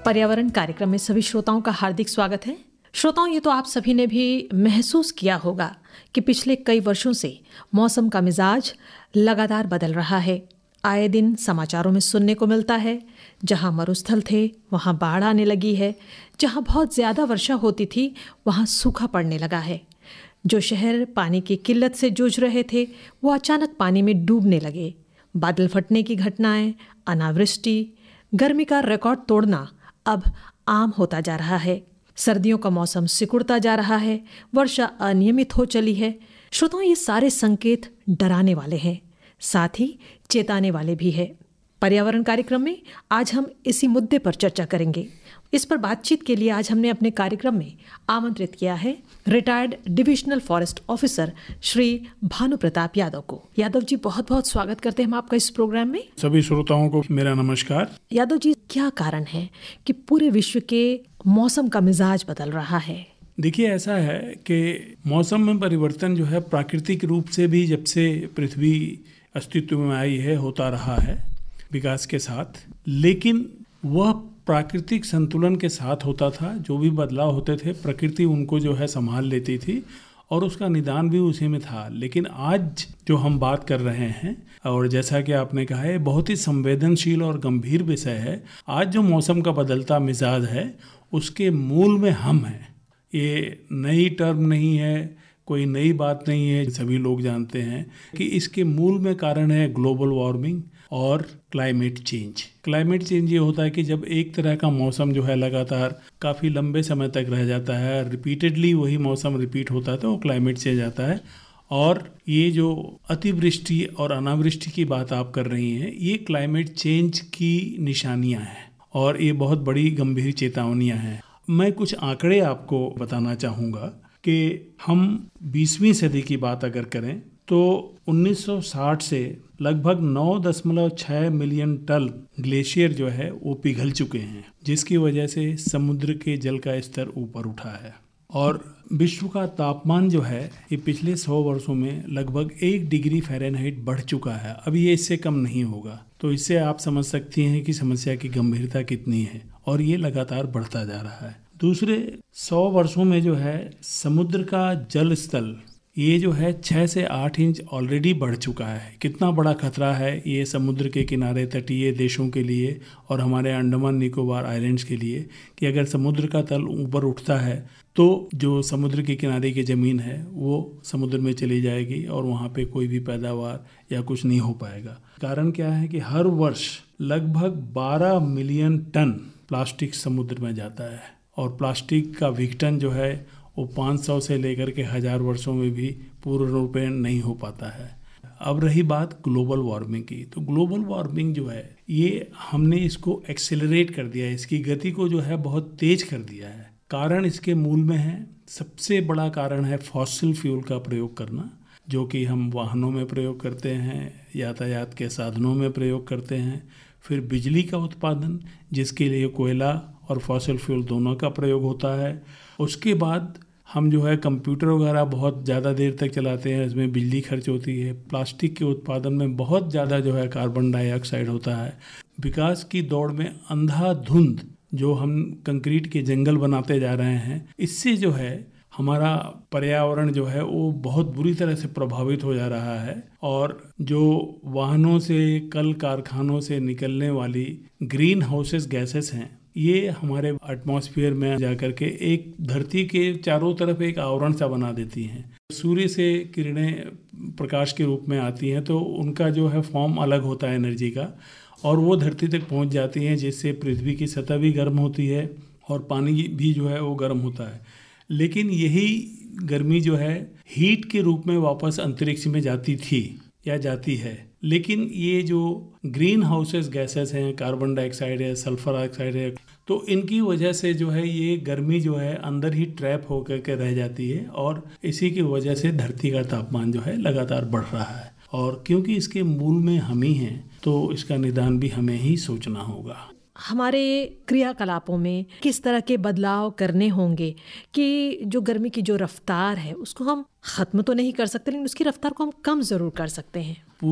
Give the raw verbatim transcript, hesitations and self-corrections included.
पर्यावरण कार्यक्रम में सभी श्रोताओं का हार्दिक स्वागत है। श्रोताओं, ये तो आप सभी ने भी महसूस किया होगा कि पिछले कई वर्षों से मौसम का मिजाज लगातार बदल रहा है। आए दिन समाचारों में सुनने को मिलता है, जहां मरुस्थल थे वहां बाढ़ आने लगी है, जहां बहुत ज़्यादा वर्षा होती थी वहां सूखा पड़ने लगा है। जो शहर पानी की किल्लत से जूझ रहे थे वो अचानक पानी में डूबने लगे। बादल फटने की घटनाएं, अनावृष्टि, गर्मी का रिकॉर्ड तोड़ना अब आम होता जा रहा है। सर्दियों का मौसम सिकुड़ता जा रहा है, वर्षा अनियमित हो चली है। श्रोताओं, ये सारे संकेत डराने वाले हैं, साथ ही चेताने वाले भी है। पर्यावरण कार्यक्रम में आज हम इसी मुद्दे पर चर्चा करेंगे। इस पर बातचीत के लिए आज हमने अपने कार्यक्रम में आमंत्रित किया है retired divisional forest officer Shri Bhanu Pratap Yadav को। यादव जी, बहुत बहुत स्वागत करते हैं हम आपका इस प्रोग्राम में। सभी श्रोताओं को मेरा नमस्कार। यादव जी, क्या कारण है कि पूरे विश्व के मौसम का मिजाज बदल रहा है? देखिए, ऐसा है कि मौसम में परिवर्तन जो है प्राकृतिक रूप से भी जब से पृथ्वी अस्तित्व में आई है होता रहा है विकास के साथ, लेकिन वह प्राकृतिक संतुलन के साथ होता था। जो भी बदलाव होते थे प्रकृति उनको जो है संभाल लेती थी और उसका निदान भी उसी में था। लेकिन आज जो हम बात कर रहे हैं, और जैसा कि आपने कहा है, बहुत ही संवेदनशील और गंभीर विषय है। आज जो मौसम का बदलता मिजाज है उसके मूल में हम हैं। ये नई टर्म नहीं है, कोई नई बात नहीं है। सभी लोग जानते हैं कि इसके मूल में कारण है ग्लोबल वार्मिंग और क्लाइमेट चेंज। क्लाइमेट चेंज ये होता है कि जब एक तरह का मौसम जो है लगातार काफ़ी लंबे समय तक रह जाता है, रिपीटेडली वही मौसम रिपीट होता है, तो वो क्लाइमेट चेंज आता है। और ये जो अतिवृष्टि और अनावृष्टि की बात आप कर रही हैं, ये क्लाइमेट चेंज की निशानियां हैं और ये बहुत बड़ी गंभीर चेतावनियां हैं। मैं कुछ आंकड़े आपको बताना चाहूँगा कि हम बीसवीं सदी की बात अगर करें तो उन्नीस सौ साठ से लगभग नौ दशमलव छह मिलियन टन ग्लेशियर जो है वो पिघल चुके हैं, जिसकी वजह से समुद्र के जल का स्तर ऊपर उठा है। और विश्व का तापमान जो है ये पिछले सौ वर्षों में लगभग एक डिग्री फ़ारेनहाइट बढ़ चुका है। अब ये इससे कम नहीं होगा। तो इससे आप समझ सकती हैं कि समस्या की गंभीरता कितनी है, और ये लगातार बढ़ता जा रहा है। दूसरे सौ वर्षों में जो है समुद्र का जल स्तर ये जो है छः से आठ इंच ऑलरेडी बढ़ चुका है। कितना बड़ा खतरा है ये समुद्र के किनारे तटीय देशों के लिए और हमारे अंडमान निकोबार आइलैंड्स के लिए, कि अगर समुद्र का तल ऊपर उठता है तो जो समुद्र के किनारे की ज़मीन है वो समुद्र में चली जाएगी और वहाँ पे कोई भी पैदावार या कुछ नहीं हो पाएगा। कारण क्या है कि हर वर्ष लगभग बारह मिलियन टन प्लास्टिक समुद्र में जाता है, और प्लास्टिक का विघटन जो है वो पाँच सौ से लेकर के हज़ार वर्षों में भी पूर्ण रूप में नहीं हो पाता है। अब रही बात ग्लोबल वार्मिंग की, तो ग्लोबल वार्मिंग जो है ये हमने इसको एक्सेलरेट कर दिया है, इसकी गति को जो है बहुत तेज कर दिया है। कारण इसके मूल में है, सबसे बड़ा कारण है फॉसिल फ्यूल का प्रयोग करना, जो कि हम वाहनों में प्रयोग करते हैं, यातायात के साधनों में प्रयोग करते हैं। फिर बिजली का उत्पादन, जिसके लिए कोयला और फॉसिल फ्यूल दोनों का प्रयोग होता है। उसके बाद हम जो है कंप्यूटर वगैरह बहुत ज़्यादा देर तक चलाते हैं, इसमें बिजली खर्च होती है। प्लास्टिक के उत्पादन में बहुत ज़्यादा जो है कार्बन डाइऑक्साइड होता है। विकास की दौड़ में अंधाधुंध जो हम कंक्रीट के जंगल बनाते जा रहे हैं, इससे जो है हमारा पर्यावरण जो है वो बहुत बुरी तरह से प्रभावित हो जा रहा है। और जो वाहनों से, कल कारखानों से निकलने वाली ग्रीन हाउसेस गैसेस हैं, ये हमारे एटमॉस्फेयर में जाकर के एक धरती के चारों तरफ एक आवरण सा बना देती हैं। सूर्य से किरणें प्रकाश के रूप में आती हैं तो उनका जो है फॉर्म अलग होता है एनर्जी का, और वो धरती तक पहुंच जाती हैं, जिससे पृथ्वी की सतह भी गर्म होती है और पानी भी जो है वो गर्म होता है। लेकिन यही गर्मी जो है हीट के रूप में वापस अंतरिक्ष में जाती थी या जाती है। लेकिन ये जो ग्रीन हाउसेस गैसेस हैं, कार्बन डाइऑक्साइड है, सल्फर ऑक्साइड है, तो इनकी वजह से जो है ये गर्मी जो है अंदर ही ट्रैप होकर के रह जाती है, और इसी की वजह से धरती का तापमान जो है लगातार बढ़ रहा है। और क्योंकि इसके मूल में हम ही हैं तो इसका निदान भी हमें ही सोचना होगा। हमारे क्रियाकलापों में किस तरह के बदलाव करने होंगे कि जो गर्मी की जो रफ्तार है उसको हम ख़त्म तो नहीं कर सकते, लेकिन उसकी रफ्तार को हम कम ज़रूर कर सकते हैं।